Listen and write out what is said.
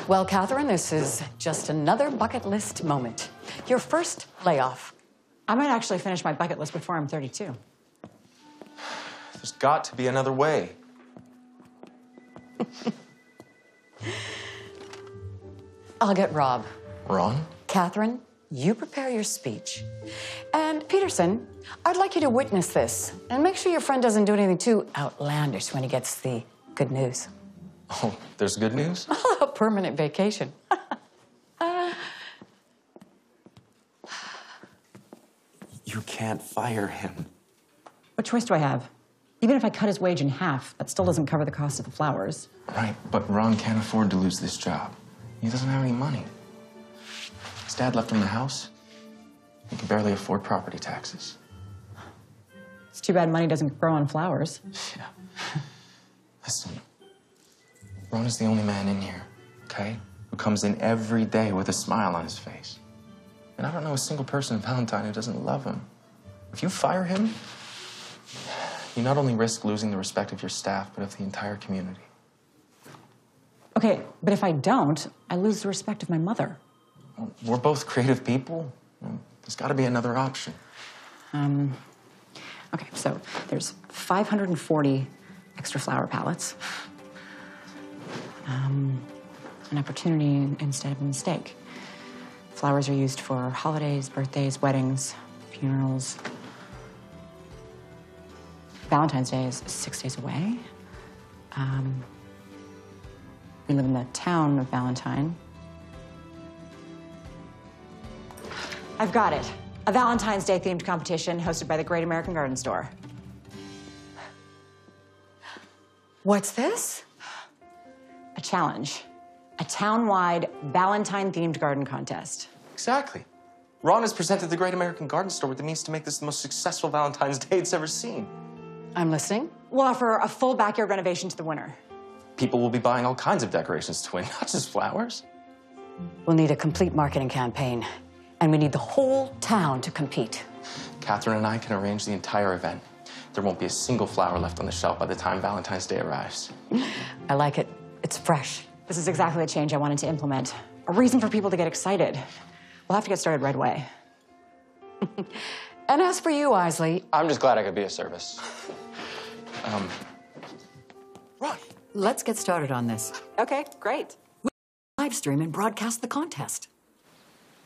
Well, Catherine, this is just another bucket list moment. Your first layoff. I might actually finish my bucket list before I'm 32. There's got to be another way. I'll get Rob. Ron? Catherine, you prepare your speech. And Peterson, I'd like you to witness this and make sure your friend doesn't do anything too outlandish when he gets the good news. Oh, there's good news? A permanent vacation. You can't fire him. What choice do I have? Even if I cut his wage in half, that still doesn't cover the cost of the flowers. Right, but Ron can't afford to lose this job. He doesn't have any money. His dad left him the house. He can barely afford property taxes. It's too bad money doesn't grow on flowers. Yeah. Listen, Ron is the only man in here, okay, who comes in every day with a smile on his face. And I don't know a single person in Valentine who doesn't love him. If you fire him, you not only risk losing the respect of your staff, but of the entire community. Okay, but if I don't, I lose the respect of my mother. Well, we're both creative people. There's got to be another option. Okay, so there's 540 extra flower pallets. An opportunity instead of a mistake. Flowers are used for holidays, birthdays, weddings, funerals. Valentine's Day is 6 days away. We live in the town of Valentine. I've got it. A Valentine's Day themed competition hosted by the Great American Garden Store. What's this? A challenge. A town-wide Valentine-themed garden contest. Exactly. Ron has presented the Great American Garden Store with the means to make this the most successful Valentine's Day it's ever seen. I'm listening. We'll offer a full backyard renovation to the winner. People will be buying all kinds of decorations to win, not just flowers. We'll need a complete marketing campaign, and we need the whole town to compete. Catherine and I can arrange the entire event. There won't be a single flower left on the shelf by the time Valentine's Day arrives. I like it. It's fresh. This is exactly the change I wanted to implement. A reason for people to get excited. We'll have to get started right away. And as for you, Isley... I'm just glad I could be of service. Ron! Let's get started on this. Okay, great. Live stream and broadcast the contest.